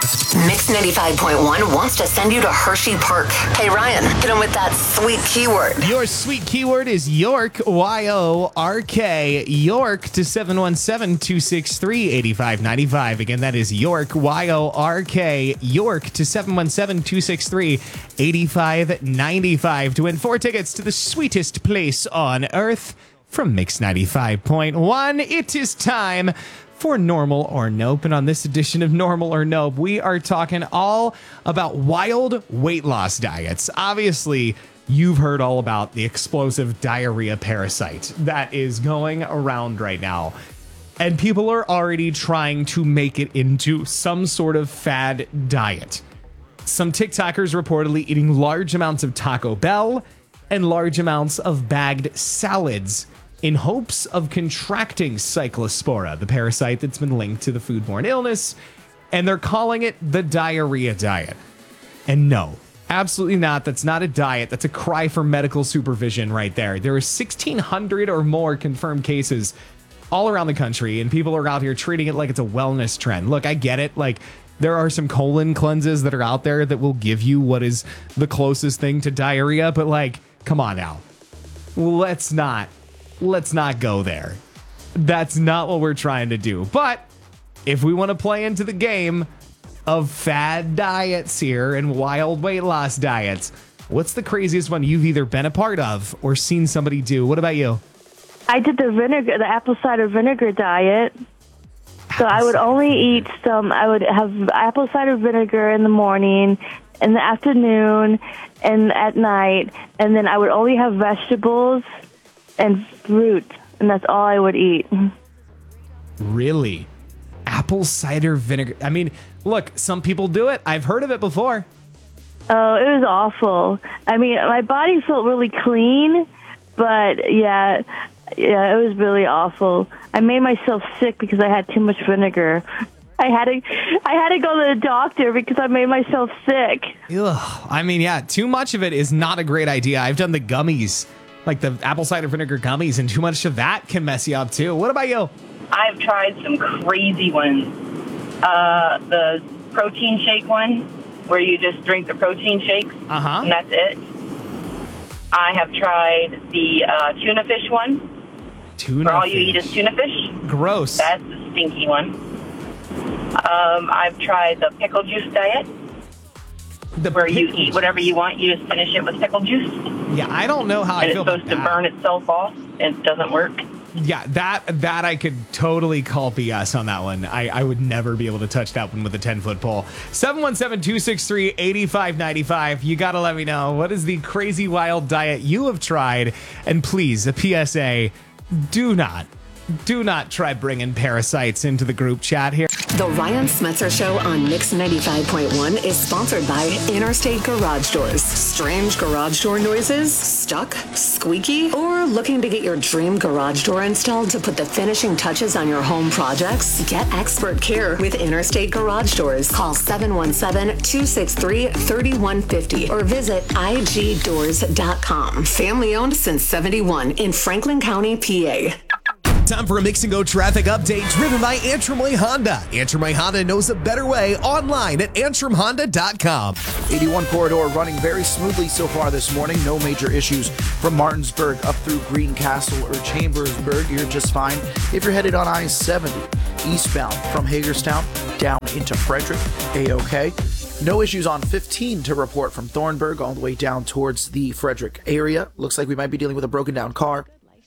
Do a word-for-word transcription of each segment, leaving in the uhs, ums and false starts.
Mix ninety-five point one wants to send you to Hershey Park. Hey, Ryan, hit him with that sweet keyword. Your sweet keyword is York, Y O R K, York to seven one seven, two six three, eight five nine five. Again, that is York, Y O R K, York to seven one seven, two six three, eight five nine five to win four tickets to the sweetest place on earth from Mix ninety-five point one. It is time for Normal or Nope. And on this edition of Normal or Nope, we are talking all about wild weight loss diets. Obviously, you've heard all about the explosive diarrhea parasite that is going around right now. And people are already trying to make it into some sort of fad diet. Some TikTokers reportedly eating large amounts of Taco Bell and large amounts of bagged salads in hopes of contracting Cyclospora, the parasite that's been linked to the foodborne illness, and they're calling it the diarrhea diet. And no, absolutely not. That's not a diet. That's a cry for medical supervision right there. There are sixteen hundred or more confirmed cases all around the country, and people are out here treating it like it's a wellness trend. Look, I get it. Like, there are some colon cleanses that are out there that will give you what is the closest thing to diarrhea, but like, come on now. Let's not. Let's not go there. That's not what we're trying to do. But if we want to play into the game of fad diets here and wild weight loss diets, what's the craziest one you've either been a part of or seen somebody do? What about you? I did the vinegar, the apple cider vinegar diet. So I would only eat some, I would have apple cider vinegar in the morning, in the afternoon, and at night. And then I would only have vegetables and fruit, and that's all I would eat. Really? Apple cider vinegar? I mean, look, some people do it. I've heard of it before. Oh, it was awful. I mean, my body felt really clean, but yeah, yeah, it was really awful. I made myself sick because I had too much vinegar. I had to, I had to go to the doctor because I made myself sick. Ugh. I mean, yeah, too much of it is not a great idea. I've done the gummies, like the apple cider vinegar gummies, and too much of that can mess you up too. What about you? I've tried some crazy ones. Uh, the protein shake one, where you just drink the protein shakes, uh-huh. and that's it. I have tried the uh, tuna fish one. Tuna where all fish. you eat is tuna fish. Gross. That's the stinky one. Um, I've tried the pickle juice diet. The where you eat whatever you want, you just finish it with pickle juice. Yeah, I don't know how and I feel about that. it's supposed to burn itself off, and it doesn't work. Yeah, that that I could totally call B S on that one. I, I would never be able to touch that one with a ten-foot pole. seven one seven, two six three, eight five nine five. You got to let me know, what is the crazy wild diet you have tried? And please, a P S A, do not, do not try bringing parasites into the group chat here. The Ryan Smetzer Show on Mix ninety-five point one is sponsored by Interstate Garage Doors. Strange garage door noises? Stuck? Squeaky? Or looking to get your dream garage door installed to put the finishing touches on your home projects? Get expert care with Interstate Garage Doors. Call seven one seven, two six three, three one five zero or visit I G doors dot com. Family owned since seventy-one in Franklin County, P A. Time for a Mix and Go traffic update driven by Antrim Way Honda. Antrim Way Honda knows a better way online at antrim honda dot com. eighty-one corridor running very smoothly so far this morning. No major issues from Martinsburg up through Greencastle or Chambersburg. You're just fine. If you're headed on I seventy eastbound from Hagerstown down into Frederick, A-OK. No issues on fifteen to report from Thornburg all the way down towards the Frederick area. Looks like we might be dealing with a broken down car.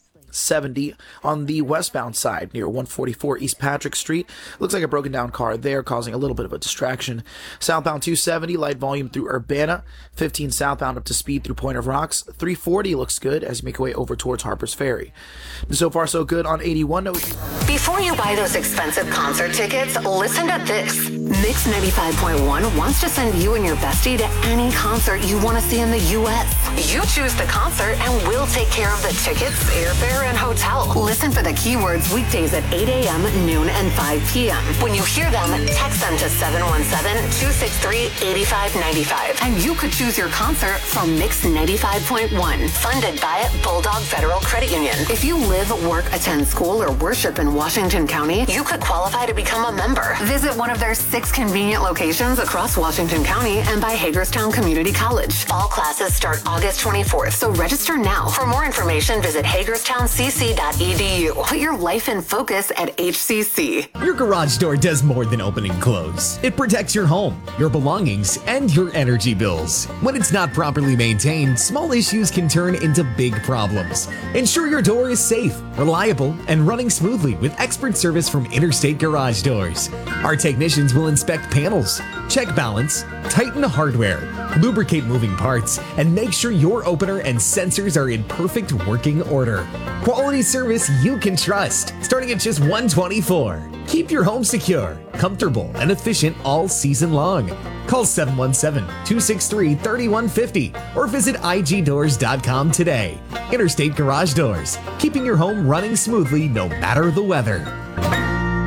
seventy on the westbound side near one forty-four East Patrick Street. Looks like a broken down car there, causing a little bit of a distraction. Southbound two seventy, light volume through Urbana. fifteen southbound up to speed through Point of Rocks. three forty looks good as you make your way over towards Harper's Ferry. And so far, so good on eighty-one. No- Before you buy those expensive concert tickets, listen to this. Mix ninety-five point one wants to send you and your bestie to any concert you want to see in the U S. You choose the concert and we'll take care of the tickets, airfare, and hotel. Listen for the keywords weekdays at eight a.m., noon, and five p.m. When you hear them, text them to seven one seven, two six three, eight five nine five. And you could choose your concert from Mix ninety-five point one, funded by Bulldog Federal Credit Union. If you live, work, attend school, or worship in Washington County, you could qualify to become a member. Visit one of their six convenient locations across Washington County and by Hagerstown Community College. All classes start August twenty-fourth, so register now. For more information, visit hagerstown c c dot e d u. Put your life in focus at H C C. Your garage door does more than open and close. It protects your home, your belongings, and your energy bills. When it's not properly maintained, small issues can turn into big problems. Ensure your door is safe, reliable, and running smoothly with expert service from Interstate Garage Doors. Our technicians will inspect panels, check balance, tighten hardware, lubricate moving parts, and make sure your opener and sensors are in perfect working order. Quality service you can trust, starting at just one hundred twenty-four dollars. Keep your home secure, comfortable, and efficient all season long. Call seven one seven, two six three, three one five zero or visit I G doors dot com today. Interstate Garage Doors, keeping your home running smoothly no matter the weather.